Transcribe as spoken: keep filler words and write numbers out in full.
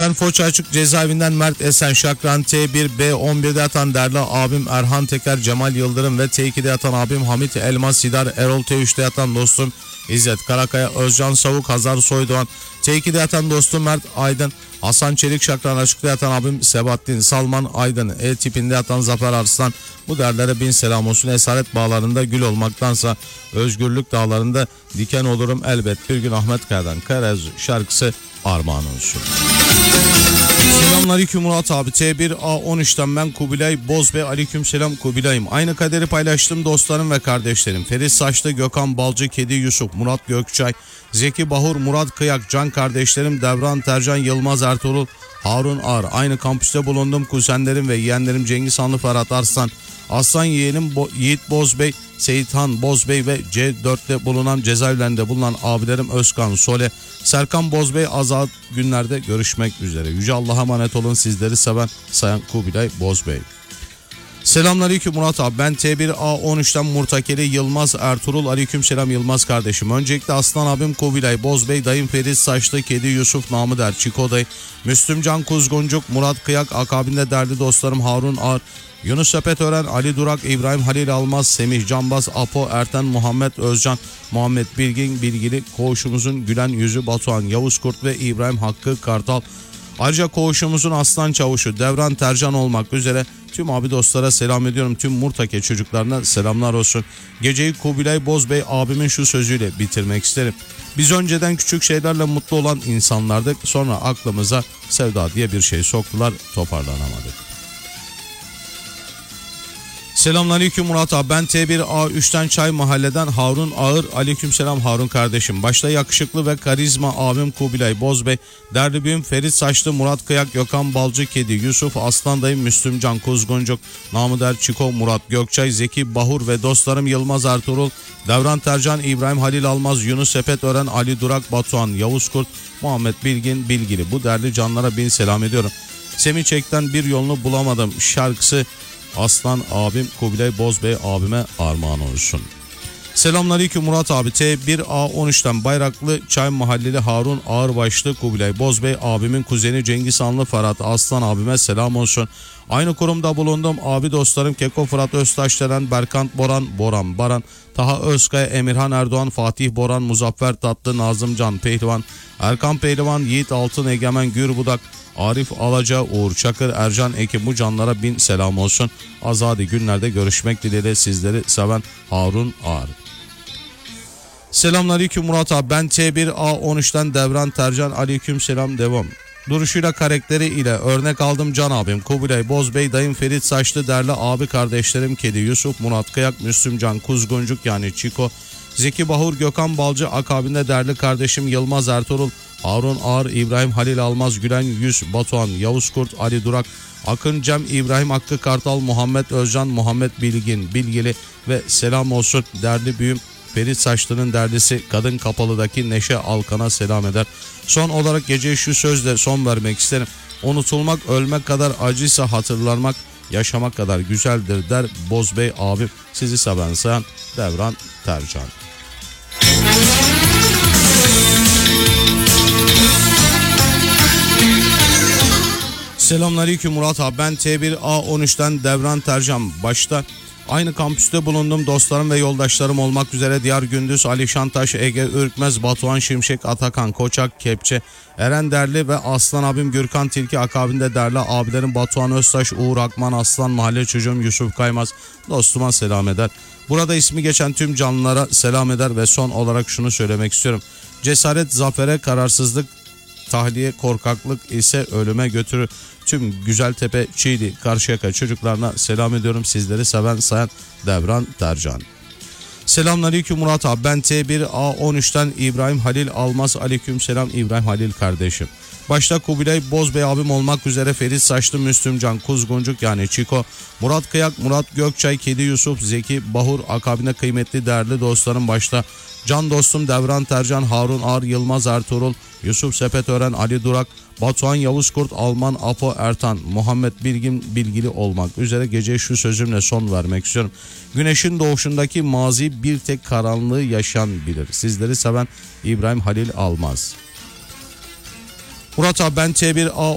Ben Foça Açık Cezaevinden Mert Esen Şakran, T bir B on birde yatan değerli abim Erhan Teker, Cemal Yıldırım ve T ikide yatan abim Hamit Elmas Sidar, Erol T üçte yatan dostum İzzet Karakaya, Özcan Savuk, Hazar Soydoğan, T ikide yatan dostum Mert Aydın, Hasan Çelik Şakran Açık'ta yatan abim Sebahattin Salman Aydın, E tipinde yatan Zafer Arslan. Bu derlere bin selam olsun. Esaret bağlarında gül olmaktansa özgürlük dağlarında diken olurum elbet. Bir gün Ahmet Kaya'dan Karez şarkısı armağan olsun. Selamünaleyküm Murat abi. T bir A on üçten ben Kubilay Bozbey. Aleykümselam Kubilay'ım. Aynı kaderi paylaştım dostlarım ve kardeşlerim. Ferit Saçlı, Gökhan Balcı, Kedi Yusuf, Murat Gökçay, Zeki Bahur, Murat Kıyak, Can kardeşlerim, Devran Tercan, Yılmaz Ertuğrul, Harun Ağar. Aynı kampüste bulundum. Kuzenlerim ve yeğenlerim Cengiz Hanlı, Ferhat Arslan, Aslan yeğenim Bo- Yiğit Bozbey, Seyithan Bozbey ve C dörtte bulunan cezaevlerinde bulunan abilerim Özkan Sole, Serkan Bozbey. Azat günlerde görüşmek üzere. Yüce Allah'a emanet olun. Sizleri seven sayan Kubilay Bozbey. Selamünaleyküm Murat abi. Ben T bir A on üçten Murtakeli Yılmaz Ertuğrul. Aleykümselam Yılmaz kardeşim. Öncelikle Aslan abim Kubilay Bozbey, dayım Ferit Saçlı, Kedi Yusuf, namı der Çiko dayı, Müslümcan Kuzguncuk, Murat Kıyak, akabinde derdi dostlarım Harun Ağar, Yunus Sepetören, Ali Durak, İbrahim Halil Almaz, Semih Canbaz, Apo, Erten, Muhammed Özcan, Muhammed Bilgin, Bilgili, koğuşumuzun gülen yüzü Batuhan Yavuz Kurt ve İbrahim Hakkı Kartal. Ayrıca koğuşumuzun aslan çavuşu Devran Tercan olmak üzere tüm abi dostlara selam ediyorum. Tüm Murtake çocuklarına selamlar olsun. Geceyi Kubilay Bozbey abimin şu sözüyle bitirmek isterim. Biz önceden küçük şeylerle mutlu olan insanlardık. Sonra aklımıza sevda diye bir şey soktular, toparlanamadık. Selamünaleyküm Murat abi. Ben T bir A üçten Çay Mahalle'den Harun Ağır. Aleykümselam Harun kardeşim. Başta yakışıklı ve karizma abim Kubilay Bozbey, derdi büyüm Ferit Saçlı, Murat Kıyak, Gökhan Balcı, Kedi Yusuf, Aslan dayım Müslümcan Kuzguncuk, namı der Çiko, Murat Gökçay, Zeki Bahur ve dostlarım Yılmaz Ertuğrul, Devran Tercan, İbrahim Halil Almaz, Yunus Sepetören, Ali Durak, Batuhan Yavuz Kurt, Muhammed Bilgin, Bilgili. Bu derdi canlara bin selam ediyorum. Semih Çek'ten Bir Yolunu Bulamadım şarkısı Aslan abim Kubilay Bozbey abime armağan olsun. Selamünaleyküm Murat abi. T bir A on üçten Bayraklı Çay Mahalleli Harun Ağırbaşlı, Kubilay Bozbey abimin kuzeni Cengiz Hanlı, Ferhat Aslan abime selam olsun. Aynı kurumda bulundum abi dostlarım Keko Fırat Öztaş denen Berkant Boran, Boran Baran, Taha Özkaya, Emirhan Erdoğan, Fatih Boran, Muzaffer Tatlı, Nazım Can Pehlivan, Erkan Pehlivan, Yiğit Altın, Egemen Gürbudak, Arif Alaca, Uğur Çakır, Ercan Ekim, bu canlara bin selam olsun. Azadi günlerde görüşmek dileğiyle sizleri seven Harun Ağar. Selamünaleyküm Murat abi. Ben T bir A on üçten Devran Tercan. Aleykümselam devam. Duruşuyla, karakteri ile örnek aldım can abim Kubilay Bozbey, dayım Ferit Saçlı, derli abi kardeşlerim Kedi Yusuf, Murat Kıyak, Müslümcan Kuzguncuk yani Çiko, Zeki Bahur, Gökhan Balcı, akabinde derli kardeşim Yılmaz Ertuğrul, Harun Ağar, İbrahim Halil Almaz, Gülen Yüz, Batuhan Yavuz Kurt, Ali Durak, Akın Cem, İbrahim Hakkı Kartal, Muhammed Özcan, Muhammed Bilgin, Bilgili ve selam olsun derli büyüm Ferit Saçlı'nın derdisi Kadın Kapalı'daki Neşe Alkan'a selam eder. Son olarak geceye şu sözle son vermek isterim. Unutulmak ölmek kadar acıysa hatırlanmak yaşamak kadar güzeldir der Bozbey abim. Sizi seven sayan Devran Tercan. Selamünaleyküm Murat abi. Ben T bir A on üçten Devran Tercan. Başta aynı kampüste bulundum dostlarım ve yoldaşlarım olmak üzere Diyar Gündüz, Ali Şantaş, Ege Ürkmez, Batuhan Şimşek, Atakan Koçak, Kepçe, Eren Derli ve Aslan abim Gürkan Tilki, akabinde derli abilerim Batuhan Öztaş, Uğur Akman, Aslan mahalle çocuğum Yusuf Kaymaz, dostuma selam eder. Burada ismi geçen tüm canlılara selam eder ve son olarak şunu söylemek istiyorum. Cesaret zafere, kararsızlık tahliye, korkaklık ise ölüme götürür. Tüm Güzeltepe, Çiğli, Karşıyaka çocuklarına selam ediyorum. Sizleri seven sayan Devran Tercan. Selamünaleyküm Murat abi. Ben T bir A on üçten İbrahim Halil Almaz. Aleykümselam İbrahim Halil kardeşim. Başta Kubilay Bozbey abim olmak üzere Ferit Saçlı, Müslümcan Kuzguncuk yani Çiko, Murat Kıyak, Murat Gökçay, Kedi Yusuf, Zeki Bahur, akabinde kıymetli değerli dostlarım başta can dostum Devran Tercan, Harun Ağar, Yılmaz Ertuğrul, Yusuf Sepetören, Ali Durak, Batuhan Yavuz Kurt, Alman Apo Ertan, Muhammed Bilgin, Bilgili olmak üzere geceye şu sözümle son vermek istiyorum. Güneşin doğuşundaki mazi bir tek karanlığı yaşayan bilir. Sizleri seven İbrahim Halil Almaz. Murat abi ben T bir A